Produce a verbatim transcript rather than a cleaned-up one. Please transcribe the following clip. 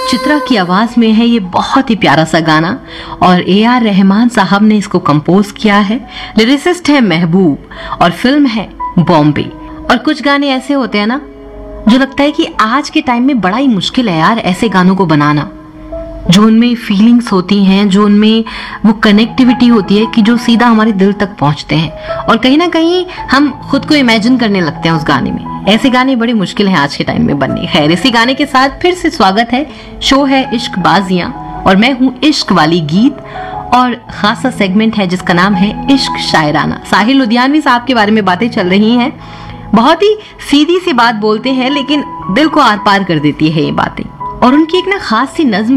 चित्रा की आवाज में है ये बहुत ही प्यारा सा गाना और ए आर रहमान साहब ने इसको कंपोज किया है। लिरिसिस्ट है महबूब और फिल्म है बॉम्बे। और कुछ गाने ऐसे होते हैं ना जो लगता है कि आज के टाइम में बड़ा ही मुश्किल है यार ऐसे गानों को बनाना, जो उनमें फीलिंग्स होती हैं, जो उनमें वो कनेक्टिविटी होती है कि जो सीधा हमारे दिल तक पहुंचते हैं और कहीं ना कहीं हम खुद को इमेजिन करने लगते हैं उस गाने में। ऐसे गाने बड़े मुश्किल हैं आज के टाइम में बनने। खैर, इसी गाने के साथ फिर से स्वागत है। शो है इश्क बाजियां और मैं हूं इश्क वाली गीत और खासा सेगमेंट है जिसका नाम है इश्क शायराना। साहिल लुधियानवी साहब के बारे में बातें चल रही हैं। बहुत ही सीधी सी बात बोलते हैं लेकिन दिल को आर पार कर देती है ये बातें। और उनकी एक ना खास सी नज्म